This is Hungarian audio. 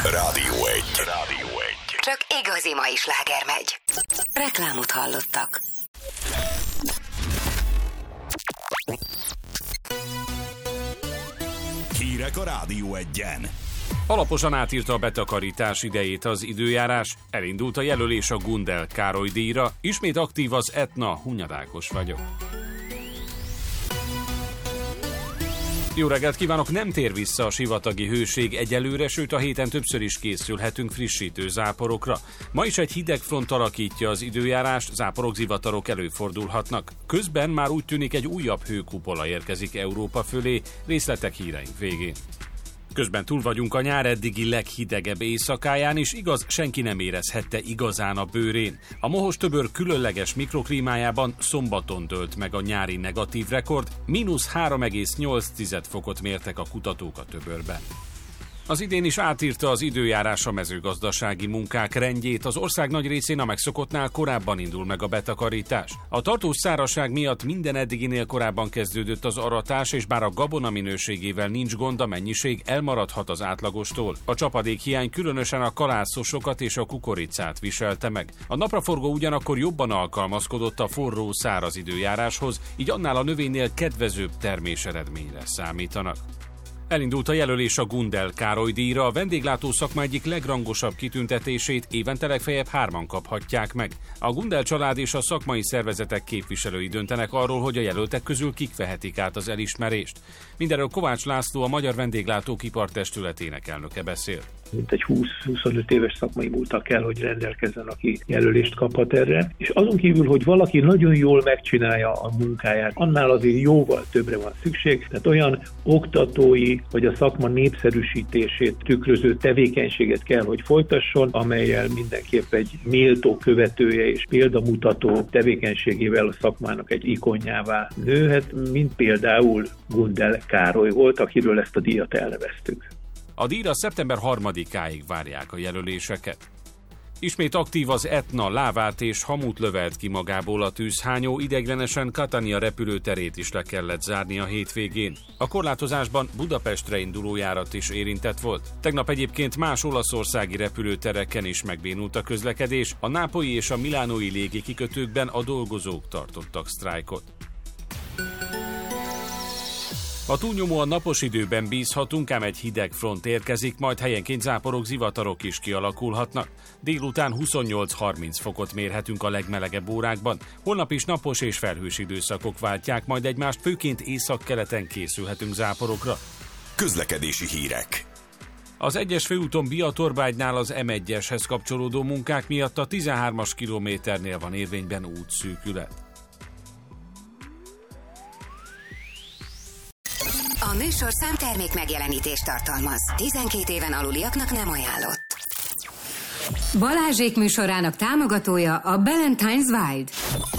Rádió 1. Csak igazi mai sláger megy. Reklámot hallottak. Hírek a Rádió 1-en. Alaposan átírta a betakarítás idejét az időjárás, elindult a jelölés a Gundel Károly díjra, ismét aktív az Etna, Hunyad vagyok. Jó reggelt kívánok, nem tér vissza a sivatagi hőség egyelőre, sőt a héten többször is készülhetünk frissítő záporokra. Ma is egy hideg front alakítja az időjárás, záporok, zivatarok előfordulhatnak. Közben már úgy tűnik, egy újabb hőkupola érkezik Európa fölé, részletek híreink végén. Közben túl vagyunk a nyár eddigi leghidegebb éjszakáján, és igaz, senki nem érezhette igazán a bőrén. A Mohos-töbör különleges mikroklímájában szombaton dőlt meg a nyári negatív rekord, -3,8 fokot mértek a kutatók a töbörben. Az idén is átírta az időjárás a mezőgazdasági munkák rendjét, az ország nagy részén a megszokottnál korábban indul meg a betakarítás. A tartós szárazság miatt minden eddiginél korábban kezdődött az aratás, és bár a gabona minőségével nincs gond, a mennyiség elmaradhat az átlagostól. A csapadékhiány különösen a kalászosokat és a kukoricát viselte meg. A napraforgó ugyanakkor jobban alkalmazkodott a forró, száraz időjáráshoz, így annál a növénynél kedvezőbb terméseredményre számítanak. Elindult a jelölés a Gundel Károly díjra, a vendéglátó szakma egyik legrangosabb kitüntetését évente legfeljebb 3-an kaphatják meg. A Gundel család és a szakmai szervezetek képviselői döntenek arról, hogy a jelöltek közül kik vehetik át az elismerést. Mindenről Kovács László, a Magyar Vendéglátók Ipartestületének elnöke beszélt. Mint egy 20-25 éves szakmai múlttal kell, hogy rendelkezzen, aki jelölést kaphat erre. És azon kívül, hogy valaki nagyon jól megcsinálja a munkáját, annál azért jóval többre van szükség. Tehát olyan oktatói, vagy a szakma népszerűsítését tükröző tevékenységet kell, hogy folytasson, amellyel mindenképp egy méltó követője és példamutató tevékenységével a szakmának egy ikonjává nőhet, mint például Gundel Károly volt, akiről ezt a díjat elneveztük. A díjra szeptember 3-áig várják a jelöléseket. Ismét aktív az Etna, lávát és hamut lövelt ki magából a tűzhányó, ideiglenesen Catania repülőterét is le kellett zárni a hétvégén. A korlátozásban Budapestre induló járat is érintett volt. Tegnap egyébként más olaszországi repülőtereken is megbénult a közlekedés, a nápolyi és a milánói légikikötőkben a dolgozók tartottak sztrájkot. A túlnyomóan napos időben bízhatunk, ám egy hideg front érkezik, majd helyenként záporok, zivatarok is kialakulhatnak. Délután 28-30 fokot mérhetünk a legmelegebb órákban. Holnap is napos és felhős időszakok váltják majd egymást, főként északkeleten készülhetünk záporokra. Közlekedési hírek. Az 1-es főúton Biatorbágynál az M1-eshez kapcsolódó munkák miatt a 13-as kilométernél van érvényben útszűkület. A műsor számtermék megjelenítést tartalmaz. 12 éven aluliaknak nem ajánlott. Balázsék műsorának támogatója a Ballantines Wild.